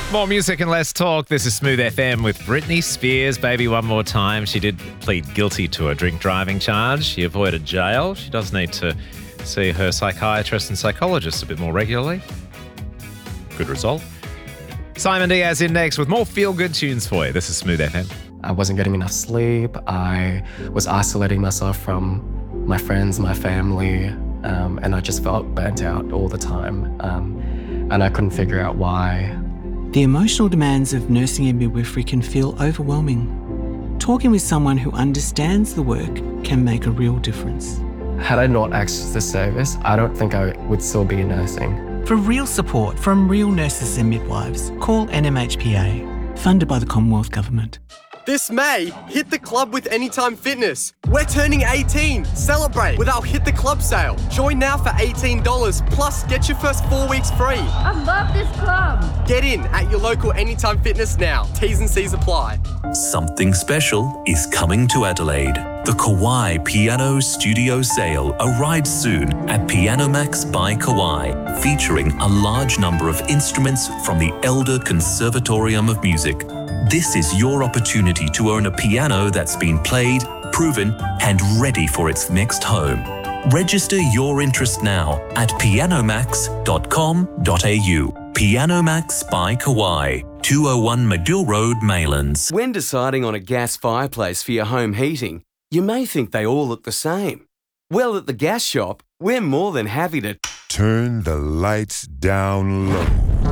More music and less talk. This is Smooth FM with Britney Spears. Baby, one more time. She did plead guilty to a drink driving charge. She avoided jail. She does need to see her psychiatrist and psychologist a bit more regularly. Good result. Simon Diaz in next with more feel-good tunes for you. This is Smooth FM. I wasn't getting enough sleep. I was isolating myself from my friends, my family, and I just felt burnt out all the time. And I couldn't figure out why. The emotional demands of nursing and midwifery can feel overwhelming. Talking with someone who understands the work can make a real difference. Had I not accessed this service, I don't think I would still be nursing. For real support from real nurses and midwives, call NMHPA, funded by the Commonwealth Government. This May, hit the club with Anytime Fitness. We're turning 18. Celebrate with our Hit the Club sale. Join now for $18, plus get your first 4 weeks free. I love this club. Get in at your local Anytime Fitness now. T's and C's apply. Something special is coming to Adelaide. The Kauai Piano Studio Sale arrives soon at Piano Max by Kauai, featuring a large number of instruments from the Elder Conservatorium of Music. This is your opportunity to own a piano that's been played, proven, and ready for its next home. Register your interest now at pianomax.com.au. Piano Max by Kauai, 201 Medill Road, Maylands. When deciding on a gas fireplace for your home heating, you may think they all look the same. Well, at the gas shop, we're more than happy to turn the lights down low.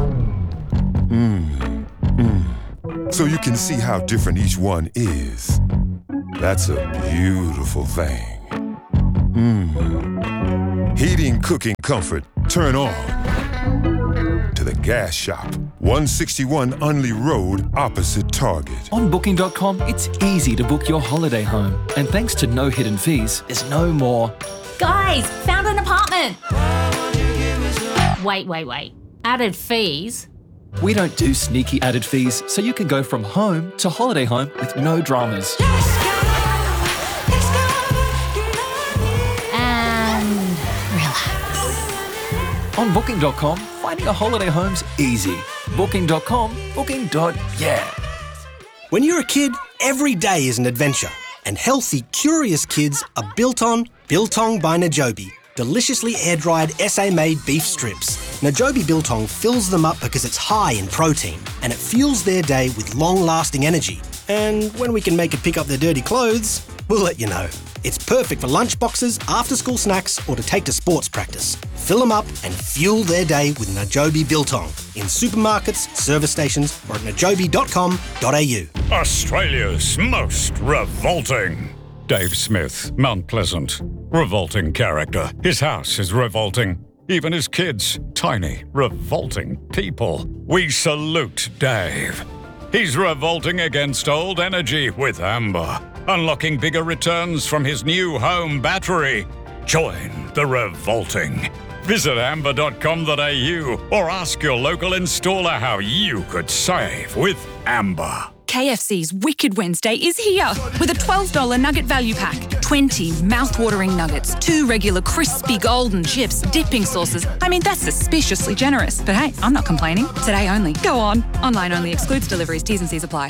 So you can see how different each one is. That's a beautiful thing. Heating, cooking, comfort, turn on to the gas shop. 161 Unley Road, opposite Target. On Booking.com, it's easy to book your holiday home. And thanks to no hidden fees, there's no more. Guys, found an apartment. Wait. Added fees? We don't do sneaky added fees, so you can go from home to holiday home with no dramas. And relax. On Booking.com, finding a holiday home's easy. Booking.com, booking.yeah. When you're a kid, every day is an adventure. And healthy, curious kids are built on Biltong by Najobi. Deliciously air-dried SA-made beef strips. Najobi Biltong fills them up because it's high in protein and it fuels their day with long-lasting energy. And when we can make it pick up their dirty clothes, we'll let you know. It's perfect for lunchboxes, after-school snacks or to take to sports practice. Fill them up and fuel their day with Najobi Biltong in supermarkets, service stations or at najobi.com.au. Australia's most revolting. Dave Smith, Mount Pleasant. Revolting character. His house is revolting. Even his kids. Tiny, revolting people. We salute Dave. He's revolting against old energy with Amber. Unlocking bigger returns from his new home battery. Join the revolting. Visit amber.com.au or ask your local installer how you could save with Amber. KFC's Wicked Wednesday is here with a $12 nugget value pack. 20 mouth-watering nuggets, 2 regular crispy golden chips, dipping sauces. I mean, that's suspiciously generous. But hey, I'm not complaining. Today only. Go on. Online only. Excludes deliveries. T's and C's apply.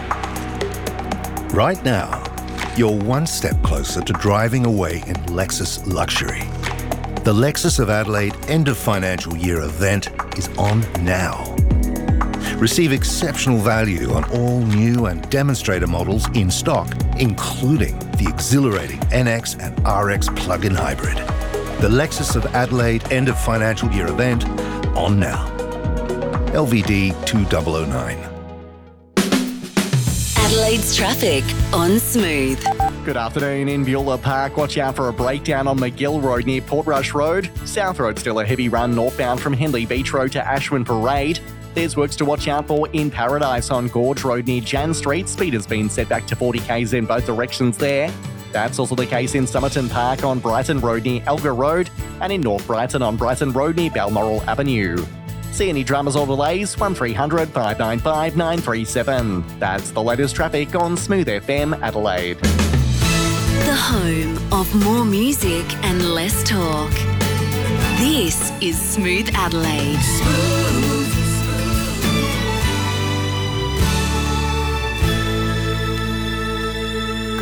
Right now, you're one step closer to driving away in Lexus luxury. The Lexus of Adelaide end of financial year event is on now. Receive exceptional value on all new and demonstrator models in stock, including the exhilarating NX and RX plug-in hybrid. The Lexus of Adelaide end of financial year event on now. LVD 2009. Adelaide's traffic on Smooth. Good afternoon. In Beulah Park, watch out for a breakdown on McGill Road near Portrush Road. South Road still a heavy run northbound from Henley Beach Road to Ashwin Parade. There's works to watch out for in Paradise on Gorge Road near Jan Street. Speed has been set back to 40 k's in both directions there. That's also the case in Somerton Park on Brighton Road near Elgar Road and in North Brighton on Brighton Road near Balmoral Avenue. See any dramas or delays? 1300 595 937. That's the latest traffic on Smooth FM Adelaide. The home of more music and less talk. This is Smooth Adelaide.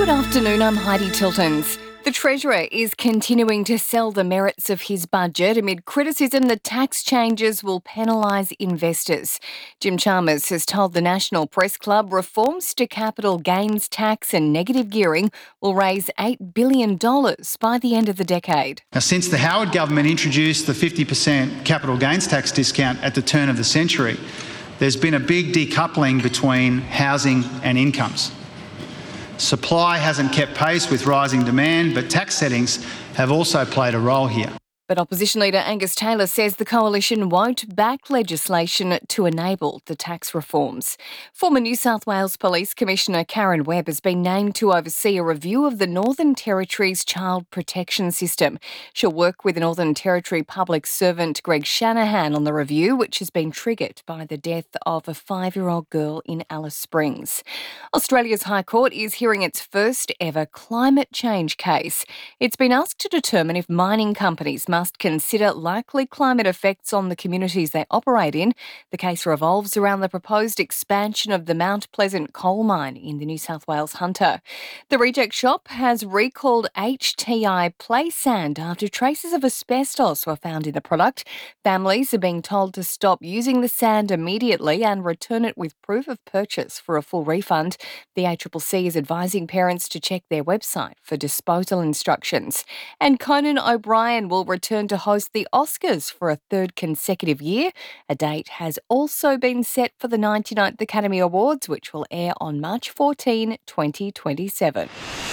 Good afternoon, I'm Heidi Tiltons. The Treasurer is continuing to sell the merits of his budget amid criticism that tax changes will penalise investors. Jim Chalmers has told the National Press Club reforms to capital gains tax and negative gearing will raise $8 billion by the end of the decade. Now, since the Howard government introduced the 50% capital gains tax discount at the turn of the century, there's been a big decoupling between housing and incomes. Supply hasn't kept pace with rising demand, but tax settings have also played a role here. But opposition leader Angus Taylor says the coalition won't back legislation to enable the tax reforms. Former New South Wales Police Commissioner Karen Webb has been named to oversee a review of the Northern Territory's child protection system. She'll work with the Northern Territory public servant Greg Shanahan on the review, which has been triggered by the death of a 5-year-old girl in Alice Springs. Australia's High Court is hearing its first ever climate change case. It's been asked to determine if mining companies must consider likely climate effects on the communities they operate in. The case revolves around the proposed expansion of the Mount Pleasant coal mine in the New South Wales Hunter. The reject shop has recalled HTI play sand after traces of asbestos were found in the product. Families are being told to stop using the sand immediately and return it with proof of purchase for a full refund. The ACCC is advising parents to check their website for disposal instructions. And Conan O'Brien will return to host the Oscars for a third consecutive year. A date has also been set for the 99th Academy Awards, which will air on March 14, 2027.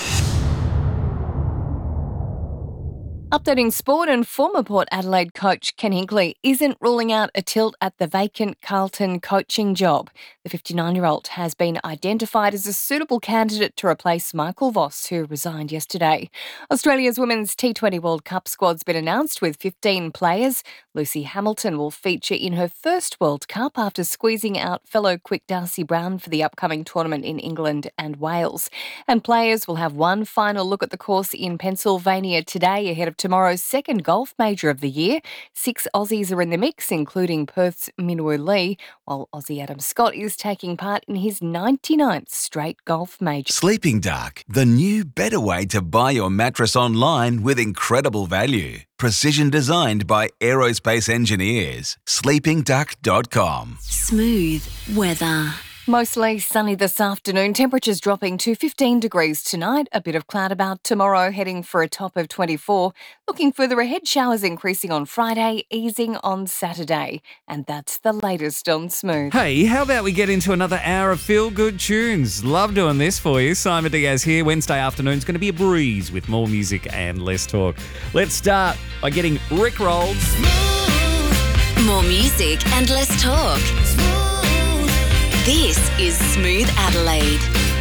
Updating sport, and former Port Adelaide coach Ken Hinkley isn't ruling out a tilt at the vacant Carlton coaching job. The 59-year-old has been identified as a suitable candidate to replace Michael Voss, who resigned yesterday. Australia's Women's T20 World Cup squad's been announced with 15 players. Lucy Hamilton will feature in her first World Cup after squeezing out fellow quick Darcy Brown for the upcoming tournament in England and Wales. And players will have one final look at the course in Pennsylvania today ahead of tomorrow's second golf major of the year. 6 Aussies are in the mix, including Perth's Minwoo Lee, while Aussie Adam Scott is taking part in his 99th straight golf major. Sleeping Duck, the new better way to buy your mattress online with incredible value. Precision designed by aerospace engineers. sleepingduck.com. Smooth weather. Mostly sunny this afternoon, temperatures dropping to 15 degrees tonight, a bit of cloud about tomorrow, heading for a top of 24. Looking further ahead, showers increasing on Friday, easing on Saturday. And that's the latest on Smooth. Hey, how about we get into another hour of feel-good tunes? Love doing this for you. Simon Diaz here. Wednesday afternoon's going to be a breeze with more music and less talk. Let's start by getting rickrolled. More music and less talk. This is Smooth Adelaide.